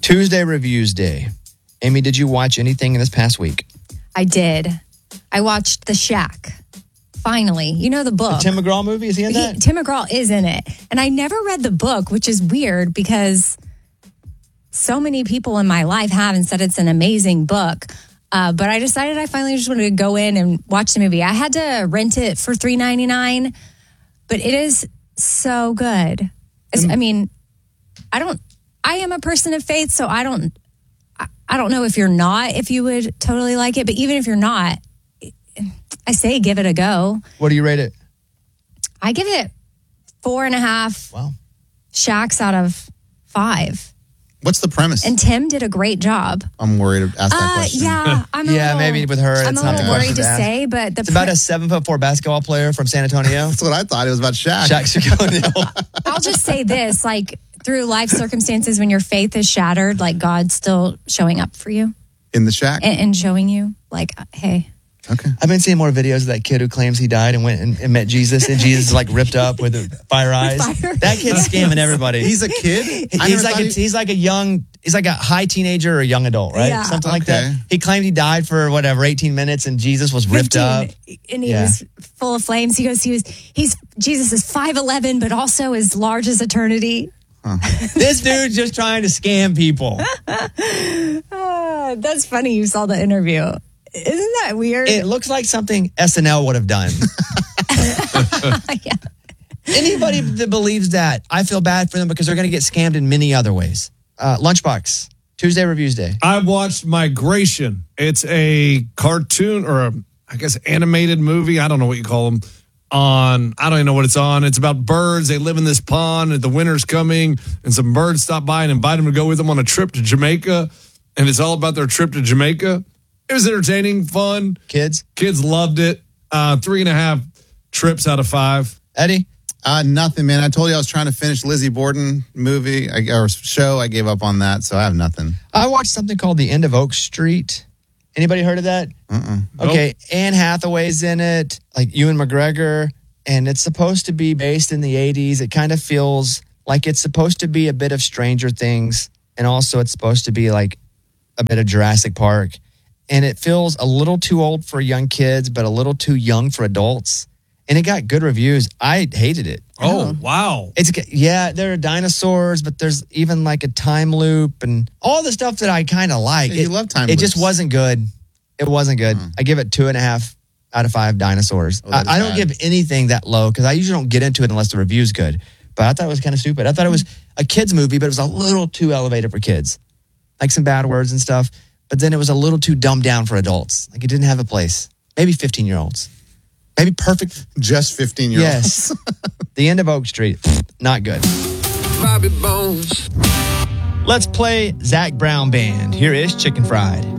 Tuesday Reviews Day. Amy, did you watch anything in this past week? I did. I watched The Shack. Finally. You know the book. The Tim McGraw movie? Is he in that? Tim McGraw is in it. And I never read the book, which is weird because so many people in my life have and said it's an amazing book. But I decided I finally just wanted to go in and watch the movie. I had to rent it for $3.99, but it is so good. I mean, I am a person of faith, so I don't know if if you would totally like it. But even if you're not, I say give it a go. What do you rate it? I give it 4.5 Wow. Shacks out of 5. What's the premise? And Tim did a great job. I'm worried to ask that question. Yeah, maybe with her. I'm a little worried to say, but it's about a 7'4" basketball player from San Antonio. That's what I thought. It was about Shaq. Shaq. I'll just say this: like through life circumstances, when your faith is shattered, like God's still showing up for you in the shack and showing you, like, hey. Okay. I've been seeing more videos of that kid who claims he died and went and met Jesus, and Jesus is like ripped up with fire eyes. That kid's scamming everybody. He's a kid? He's like a high teenager or a young adult, right? Yeah. Something like that. He claimed he died for 18 minutes and Jesus was ripped 15, up. And he was full of flames. He goes, Jesus is 5'11", but also as large as eternity. This dude's just trying to scam people. That's funny. You saw the interview. Isn't that weird? It looks like something SNL would have done. Yeah. Anybody that believes that, I feel bad for them because they're going to get scammed in many other ways. Lunchbox, Tuesday Reviews Day. I watched Migration. It's a cartoon or animated movie. I don't know what you call them. I don't even know what it's on. It's about birds. They live in this pond and the winter's coming and some birds stop by and invite them to go with them on a trip to Jamaica. And it's all about their trip to Jamaica. It was entertaining, fun. Kids loved it. 3.5 trips out of 5. Eddie? Nothing, man. I told you I was trying to finish Lizzie Borden movie or show. I gave up on that, so I have nothing. I watched something called The End of Oak Street. Anybody heard of that? Okay, nope. Anne Hathaway's in it, like Ewan McGregor, and it's supposed to be based in the 80s. It kind of feels like it's supposed to be a bit of Stranger Things, and also it's supposed to be like a bit of Jurassic Park. And it feels a little too old for young kids, but a little too young for adults. And it got good reviews. I hated it. Oh, wow. There are dinosaurs, but there's even like a time loop and all the stuff that I kind of like. Yeah, you love time loops. It just wasn't good. It wasn't good. I give it 2.5 out of 5 dinosaurs. I don't give anything that low because I usually don't get into it unless the review's good. But I thought it was kind of stupid. I thought it was a kid's movie, but it was a little too elevated for kids. Like some bad words and stuff. But then it was a little too dumbed down for adults. Like it didn't have a place. Maybe 15-year-olds. Maybe perfect. Just 15-year-olds. Yes. The End of Oak Street. Not good. Bobby Bones. Let's play Zac Brown Band. Here is Chicken Fried.